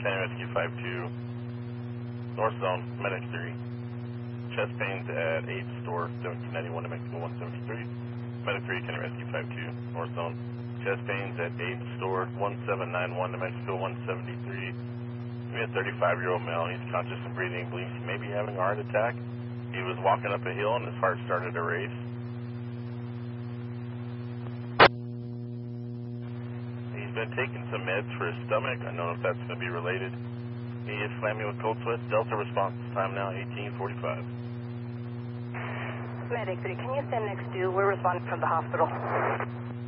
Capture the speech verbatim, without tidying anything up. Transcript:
County Rescue five two, North Zone, Medic three. Chest pains at eight store, seventeen ninety-one to Mexico one seventy-three. Medic three, County Rescue five two, North Zone. Chest pains at eight store, one seven nine one to Mexico one seventy-three. We had a thirty-five-year-old male. He's conscious and breathing. Believes he may be having a heart attack. He was walking up a hill and his heart started to race. He's been taking some meds for his stomach. I don't know if that's going to be related. He is slamming with cold sweats. Delta response time now eighteen forty-five. Medic three, can you stand next to? We're responding from the hospital.